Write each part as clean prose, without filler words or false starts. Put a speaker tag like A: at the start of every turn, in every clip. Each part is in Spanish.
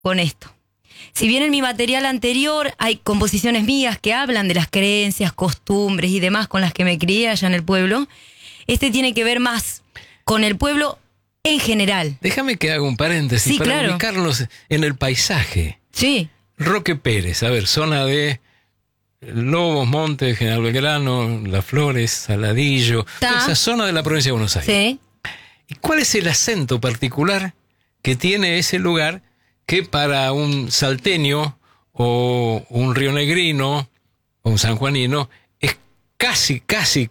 A: con esto. Si bien en mi material anterior hay composiciones mías que hablan de las creencias, costumbres y demás con las que me crié allá en el pueblo, este tiene que ver más con el pueblo en general.
B: Déjame que haga un paréntesis para ubicarnos en el paisaje.
A: Sí.
B: Roque Pérez, a ver, zona de Lobos, Montes, General Belgrano, Las Flores, Saladillo, toda esa zona de la provincia de Buenos Aires.
A: Sí.
B: ¿Y cuál es el acento particular que tiene ese lugar que para un salteño o un rionegrino o un sanjuanino es casi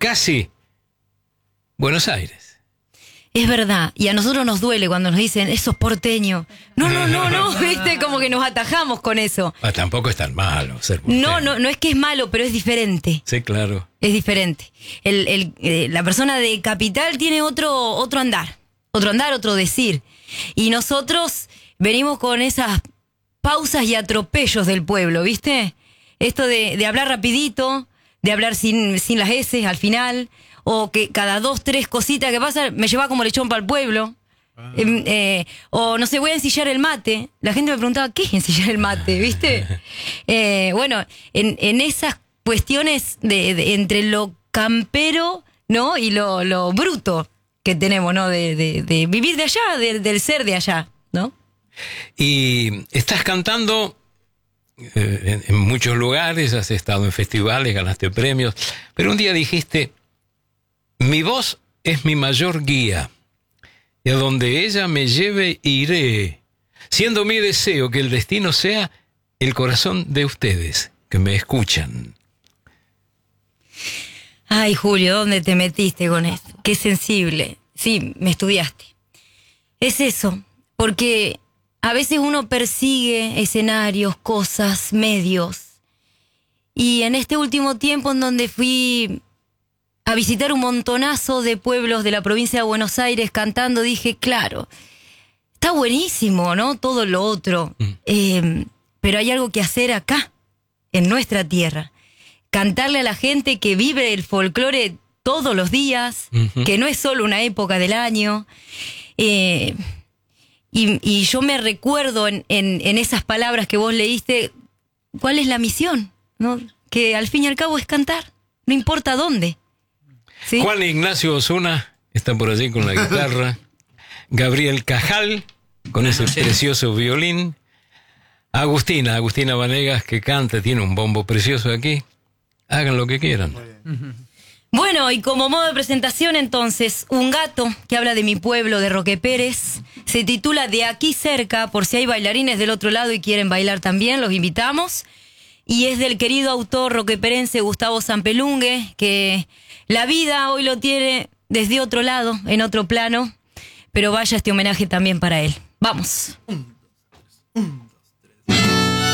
B: Buenos Aires?
A: Es verdad, y a nosotros nos duele cuando nos dicen, eso es porteño. No, viste, como que nos atajamos con eso.
B: Tampoco es tan malo ser porteño.
A: No es que es malo, pero es diferente.
B: Sí, claro.
A: Es diferente. La persona de capital tiene otro andar, otro decir. Y nosotros venimos con esas pausas y atropellos del pueblo, ¿viste? Esto de hablar rapidito, de hablar sin las S al final, o que cada 2, 3 cositas que pasan me lleva como lechón para el pueblo. O no sé, voy a ensillar el mate. La gente me preguntaba, ¿qué es ensillar el mate? ¿Viste? Bueno, en esas cuestiones de entre lo campero, ¿no? Y lo bruto que tenemos, ¿no? De vivir de allá, del ser de allá, ¿no?
B: Y estás cantando en muchos lugares, has estado en festivales, ganaste premios, pero un día dijiste, mi voz es mi mayor guía, y a donde ella me lleve iré, siendo mi deseo que el destino sea el corazón de ustedes, que me escuchan.
A: Ay, Julio, ¿dónde te metiste con esto? Qué sensible. Sí, me estudiaste. Es eso, porque a veces uno persigue escenarios, cosas, medios. Y en este último tiempo en donde fui a visitar un montonazo de pueblos de la provincia de Buenos Aires cantando, dije, claro, está buenísimo, ¿no? Todo lo otro. Pero hay algo que hacer acá, en nuestra tierra. Cantarle a la gente que vive el folclore todos los días, que no es solo una época del año. Y yo me recuerdo en esas palabras que vos leíste, ¿cuál es la misión? ¿No? Que al fin y al cabo es cantar, no importa dónde. ¿Sí?
B: Juan Ignacio Osuna está por allí con la guitarra. Gabriel Cajal con ese precioso violín. Agustina Vanegas que canta, tiene un bombo precioso aquí. Hagan lo que quieran.
A: Bueno, y como modo de presentación entonces, un gato que habla de mi pueblo, de Roque Pérez, se titula De aquí cerca, por si hay bailarines del otro lado y quieren bailar también, los invitamos. Y es del querido autor roqueperense Gustavo Zampelungue, que la vida hoy lo tiene desde otro lado, en otro plano, pero vaya este homenaje también para él. Vamos.
C: 1, 2, 3, 1.